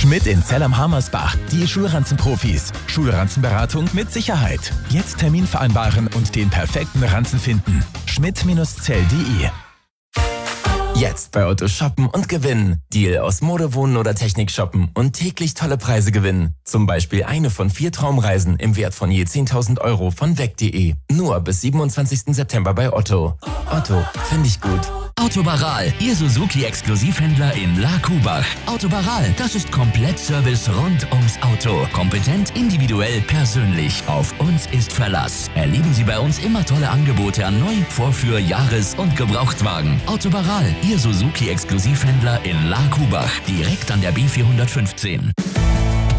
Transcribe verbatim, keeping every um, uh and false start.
Schmidt in Zell am Harmersbach, die Schulranzenprofis. Schulranzenberatung mit Sicherheit. Jetzt Termin vereinbaren und den perfekten Ranzen finden. schmidt Zell punkt de. Jetzt bei Otto shoppen und gewinnen. Deal aus Mode, Wohnen oder Technik shoppen und täglich tolle Preise gewinnen. Zum Beispiel eine von vier Traumreisen im Wert von je zehntausend Euro von weg punkt de. Nur bis siebenundzwanzigsten September bei Otto. Otto, finde ich gut. Autobaral, Ihr Suzuki-Exklusivhändler in La Kubach. Autobaral, das ist Komplettservice rund ums Auto. Kompetent, individuell, persönlich. Auf uns ist Verlass. Erleben Sie bei uns immer tolle Angebote an Neu-, Vorführ-, Jahres- und Gebrauchtwagen. Autobaral, Ihr Suzuki-Exklusivhändler in La Kubach. Direkt an der B vierhundertfünfzehn.